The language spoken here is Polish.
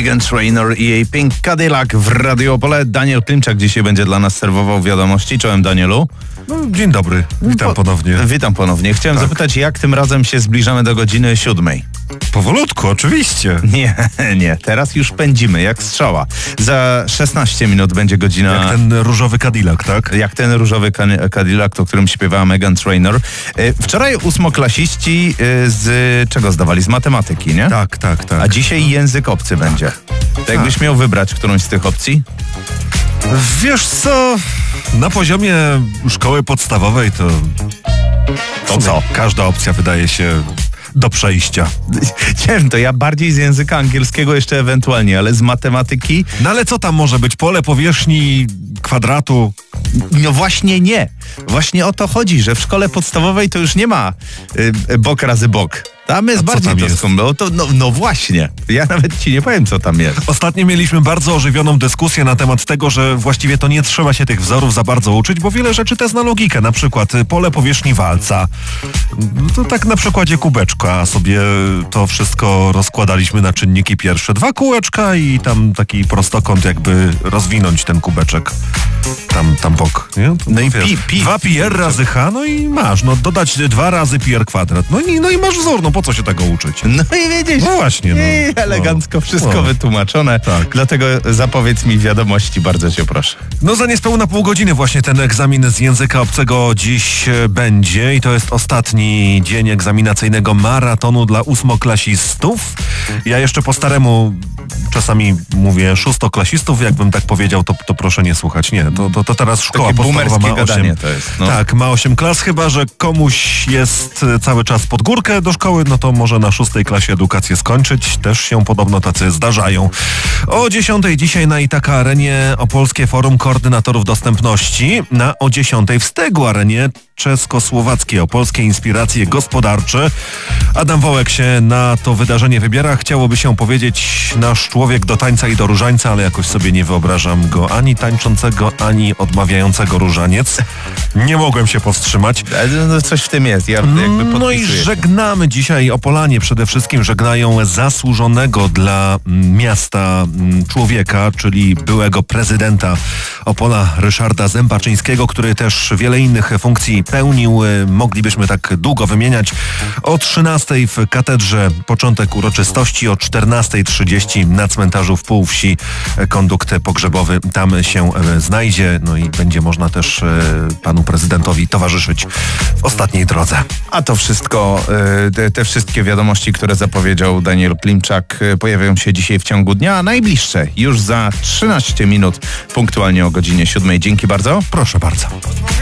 Meghan Trainor i jej Pink Cadillac w Radio Opole. Daniel Klimczak dzisiaj będzie dla nas serwował wiadomości. Czołem, Danielu. No, dzień dobry, witam ponownie. Witam ponownie. Chciałem zapytać, jak tym razem się zbliżamy do godziny 7? Powolutku, oczywiście. Nie, teraz już pędzimy, jak strzała. Za 16 minut będzie godzina... Jak ten różowy Cadillac, tak? Jak ten różowy Cadillac, o którym śpiewała Meghan Trainor. Wczoraj ósmoklasiści z czego zdawali? Z matematyki, nie? Tak. A dzisiaj język obcy będzie. To jakbyś miał wybrać którąś z tych opcji? Wiesz co, na poziomie szkoły podstawowej to co? Każda opcja wydaje się do przejścia. Nie wiem, to ja bardziej z języka angielskiego jeszcze ewentualnie, ale z matematyki... No ale co tam może być? Pole powierzchni kwadratu? No właśnie nie. Właśnie o to chodzi, że w szkole podstawowej to już nie ma bok razy bok. Tam jest bardziej to skąpo. No właśnie. Ja nawet ci nie powiem, co tam jest. Ostatnio mieliśmy bardzo ożywioną dyskusję na temat tego, że właściwie to nie trzeba się tych wzorów za bardzo uczyć, bo wiele rzeczy to jest na logikę. Na przykład pole powierzchni walca. To tak na przykładzie kubeczka sobie to wszystko rozkładaliśmy na czynniki pierwsze. 2 kółeczka i tam taki prostokąt, jakby rozwinąć ten kubeczek. Tam bok. Nie? No i 2 pi r razy h, no i masz. No dodać 2 razy pi r kwadrat. No i masz wzór, no po co się tego uczyć? No i wiedzieć. No właśnie. I elegancko wszystko wytłumaczone. Tak. Dlatego zapowiedz mi wiadomości, bardzo cię proszę. No za niespełna pół godziny właśnie ten egzamin z języka obcego dziś będzie i to jest ostatni dzień egzaminacyjnego maratonu dla ósmoklasistów. Ja jeszcze po staremu czasami mówię szóstoklasistów, jakbym tak powiedział, to proszę nie słuchać. Nie, to teraz szkoła podstawowa ma 8. To jest, no. Tak, ma 8 klas, chyba że komuś jest cały czas pod górkę do szkoły, no to może na 6 klasie edukację skończyć. Też się podobno tacy zdarzają. O 10 dzisiaj na Itaka Arenie Opolskie Forum Koordynatorów Dostępności. O 10 w Stegu Arenie czesko-słowackie Opolskie Inspiracje Gospodarcze. Adam Wołek się na to wydarzenie wybiera. Chciałoby się powiedzieć nasz człowiek do tańca i do różańca, ale jakoś sobie nie wyobrażam go ani tańczącego, ani odmawiającego różaniec. Nie mogłem się powstrzymać. No, coś w tym jest. Ja jakby podpisuję. No i żegnamy dzisiaj Opolanie. Przede wszystkim żegnają zasłużonego dla miasta człowieka, czyli byłego prezydenta Opola Ryszarda Zębaczyńskiego, który też wiele innych funkcji pełnił. Moglibyśmy tak długo wymieniać. O 13:00 w katedrze początek uroczystości, o 14:30 na cmentarzu w Półwsi kondukt pogrzebowy tam się znajdzie. No i będzie można też panu prezydentowi towarzyszyć w ostatniej drodze. A to wszystko, te wszystkie wiadomości, które zapowiedział Daniel Klimczak, pojawią się dzisiaj w ciągu dnia, a najbliższe już za 13 minut punktualnie o godzinie 7. Dzięki bardzo. Proszę bardzo.